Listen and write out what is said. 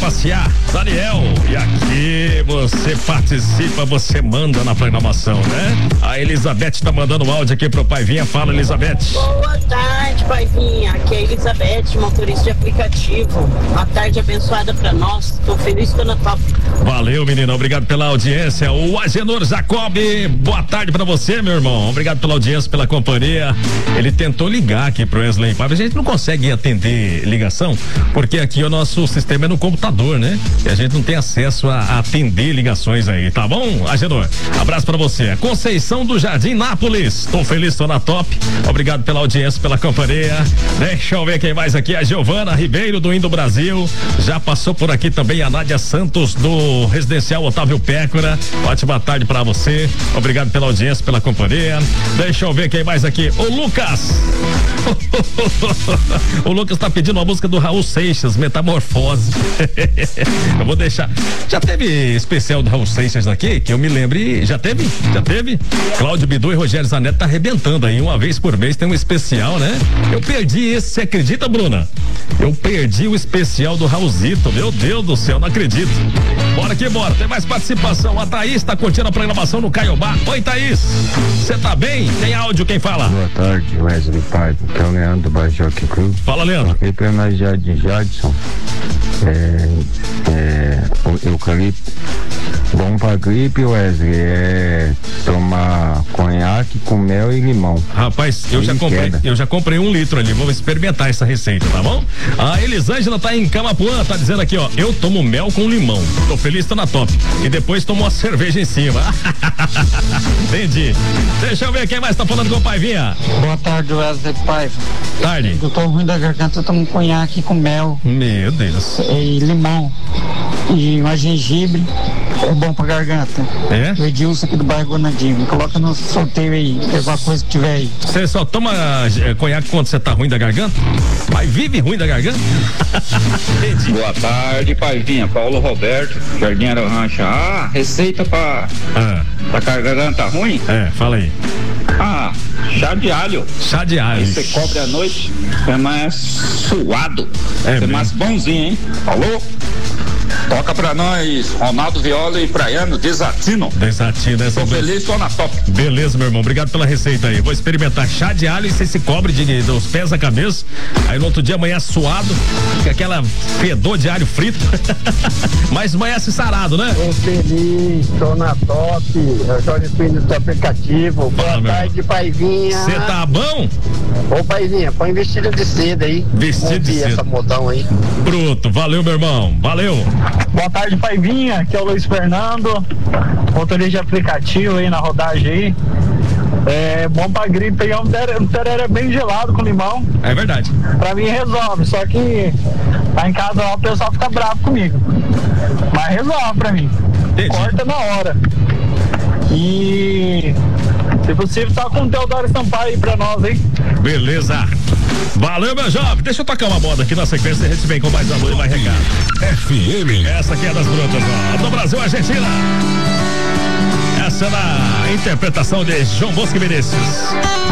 passear. Daniel, e aqui você participa, você manda na programação, né? A Elizabeth tá mandando um áudio aqui pro Paivinha. Fala, Elizabeth. Boa tarde, Paivinha. Aqui é a Elizabeth, motorista de aplicativo. Uma tarde abençoada pra nós. Tô feliz, tô na top. Valeu, menina. Obrigado pela audiência. O Agenor Jacob, boa tarde pra você, meu irmão. Obrigado pela audiência, pela companhia. Ele tentou ligar aqui pro Wesley Paiva. A gente não consegue atender ligação, porque aqui o nosso sistema é no computador, né? E a gente não tem acesso a atender ligações aí, tá bom, Agenor? Abraço pra você. Conceição do Jardim Nápoles. Tô feliz, tô na top. Obrigado pela audiência, pela companhia. Deixa eu ver quem mais aqui. A Giovana Ribeiro do Indo Brasil. Já passou por aqui também a Nádia Santos do Residencial Otávio Pécora. Ótima tarde pra você. Obrigado pela audiência, pela companhia. Deixa eu ver quem mais aqui. O Lucas. O Lucas tá pedindo uma música do Raul Seixas, Metamorfose. Eu vou deixar. Já teve especial do Raul Seixas aqui? Que eu me lembre. Já teve? Já teve? Cláudio Bidu e Rogério Zanetti tá arrebentando aí. Uma vez por mês tem um especial, né? Eu perdi esse, você acredita, Bruna? Eu perdi o especial do Raulzito. Meu Deus do céu, não acredito. Bora que bora. Tem mais participação. A Thaís tá curtindo a programação no Caiobá. Oi, Thaís. Você tá bem? Tem áudio, quem fala? Boa tarde, Wesley Paiva. Que é o Leandro do bairro Jockey Cruz. Fala, Leandro. Aqui pra nós de Jadson. O eucalipto. Bom pra gripe, Wesley, tomar conhaque com mel e limão. Rapaz, eu já comprei 1 litro ali, vou experimentar essa receita, tá bom? A Elisângela tá em Camapuã, tá dizendo aqui, ó, eu tomo mel com limão, tô feliz, tô na top. E depois tomo uma cerveja em cima. Entendi. Deixa eu ver quem mais tá falando com o Paivinha. Boa tarde, Wesley Paiva. Tarde. Eu tô ruim da garganta, eu tomo conhaque com mel. Meu Deus. E limão. E uma gengibre. É bom pra garganta. É? O Edilson aqui do bairro Gonadinho. Me coloca no sorteio aí, alguma coisa que tiver aí. Você só toma conhaque quando você tá ruim da garganta? Mas vive ruim da garganta? Boa tarde, Paivinha. Paulo Roberto, Jardim Aranrancha. Receita pra garganta ruim? Fala aí. Chá de alho. Chá de alho. Aí você cobre à noite, é mais suado. É mais bonzinho, hein? Falou? Toca pra nós, Ronaldo Viola e Praiano, Desatino. Tô feliz, tô na top. Beleza, meu irmão, obrigado pela receita aí. Vou experimentar chá de alho e você se cobre dos pés à cabeça. Aí no outro dia amanhã suado, fica aquela fedor de alho frito. Mas amanhece sarado, né? Tô feliz, tô na top. Eu sou o espírito do aplicativo. Boa tarde, Paivinha. Você tá bom? Ô, Paivinha, põe vestido de seda aí. Vestido de seda. Essa modão aí. Bruto, valeu, meu irmão, valeu. Boa tarde, Paivinha, aqui é o Luiz Fernando, motorista de aplicativo aí na rodagem aí. É bom pra gripe aí, é um tereré bem gelado com limão. É verdade. Pra mim resolve, só que lá em casa lá, o pessoal fica bravo comigo. Mas resolve pra mim. Entendi. Corta na hora. E se possível, tá com o Teodoro Sampaio aí pra nós, hein? Beleza. Valeu, meu jovem. Deixa eu tocar uma moda aqui na sequência. A gente vem com mais alô e mais recado. FM. Essa aqui é das brutas, ó. Do Brasil, Argentina. Essa é a interpretação de João Bosco e Vinícius.